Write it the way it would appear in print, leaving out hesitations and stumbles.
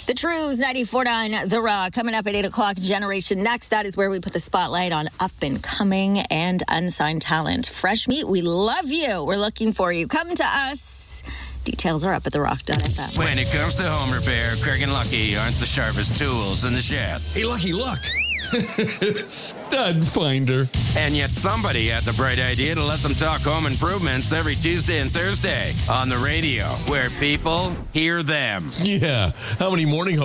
The Trues, 94.9 The Rock. Coming up at 8 o'clock, Generation Next. That is where we put the spotlight on up-and-coming and unsigned talent. Fresh meat, we love you. We're looking for you. Come to us. Details are up at therock.fm. When it comes to home repair, Craig and Lucky aren't the sharpest tools in the shed. Hey, Lucky, look. Stud finder. And yet somebody had the bright idea to let them talk home improvements every Tuesday and Thursday on the radio, where people hear them. Yeah. How many morning